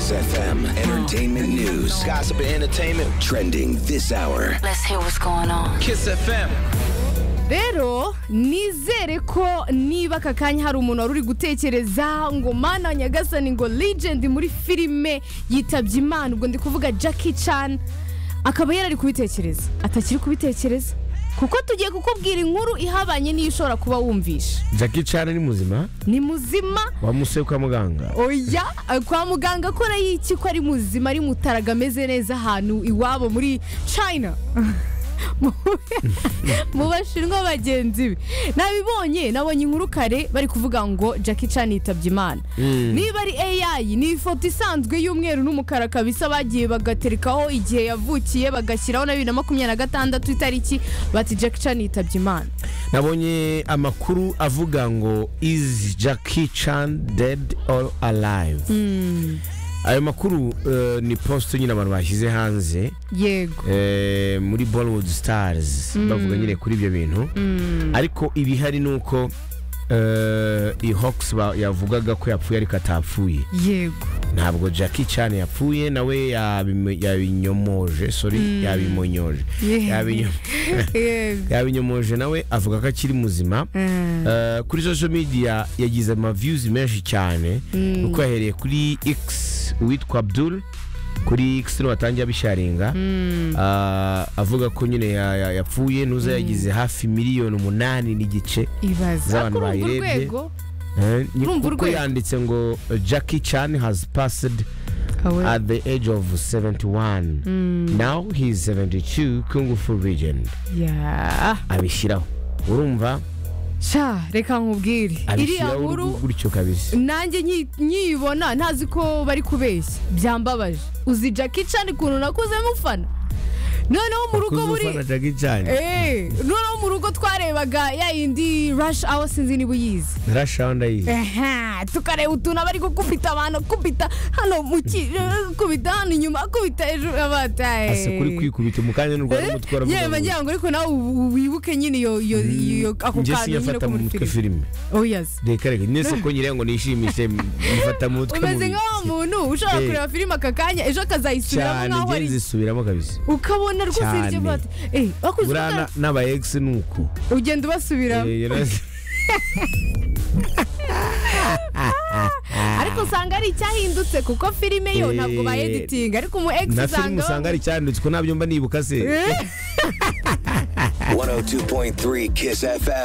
Kiss FM, entertainment news, gossip and entertainment, trending this hour. Let's hear what's going on. Kiss FM. Rero nizere ko niba aka kanya hari umuntu wari uri gutekereza ngo mana nyagasani ngo legend muri filime yitabye Imana, ubwo ndi kuvuga Jackie Chan, akaba yarari kubitekereza atakiri kubitekereza kuko tugiye kukubwira inkuru ihabanye niyo ushobora kuba wumvisha. Jackie Chan ni muzima? Ni muzima. Wamusuye kwa muganga? Oya, kwa muganga akora yiki ko ari muzima, ari mutaraga ameze neza ahantu iwabo muri China. Mu bashinwa bagenzi be nabonye inkuru kare bari kuvuga ngo Jackie Chan yitabye Imana. Niba ari AI ni ifoto isanzwe y'umweru n'umukara kabisa bagiye bagaterekaho igihe yavukiye bagashyiraho na 2026 itariki bati Jackie Chan yitabye Imana. Nabonye amakuru avuga ngo is Jackie Chan dead or alive? Ayo makuru ni post nyine abantu bashyize hanze. Yego. Muri Bollywood Stars bavuga nyine kuri ibyo bintu. Ariko ibihari nuko Hawks yavugaga ko yapfuye ariko atapfuye. Yego. Ntabwo Jackie Chan yapfuye, nawe yabinyomoje, yabimonyoje. Yabinyomoje nawe avuga ko akiri muzima. Kuri social media yagize ama views menshi cyane uko yahereye kuri X witwa Abdul kuri X no watangiye abisharinga avuga ko nyine yapfuye, nuza yagize hafi 8 miliyoni n'igice z'abantu bayirebye. Kuko yanditse ngo Jackie Chan has passed at the age of 71. Now he's 72, Kung Fu legend. Yeah. Abishyiraho. Urumva? Sha, reka nkubwire. Iri nkuru gutyo kabisa. Nanjye nyibona ntazi ko bari kubeshya. Byambabaje. Uzi Jackie Chan kuntu nakuze mufana. Noneho mu rugo buri noneho mu rugo twarebaga ya indi Rush Hour, sinzi niba uyizi. Rush Hour ndayizi. Tukareba utuntu bari gukubita abantu, kubita hano kubita hano inyuma, kubita hejuru abataye. Ase kuri kwikubita mukanya n'urwara mutwara mu. Yewe ngira ngo ariko nawe wibuke nyine yo ako kantu nyine ko muri filime. Oh yes. Reka nese ko nyire ngo nishimishe mfata mu mutwe. Umeze nk'umuntu ushaka kureba filime aka kanya ejo akazayisubiramo nkaho ari zisubiramo kabisa. Ukabona rwose ibyo bati burana n'aba ex nuko ugenda ubasubira. Ariko usanga ari icyahindutse kuko filime yo ntabwo ba editing, ariko mu ex usanga ari icyahindutse ko nabyo mba nibuka se. 102.3 Kiss FM.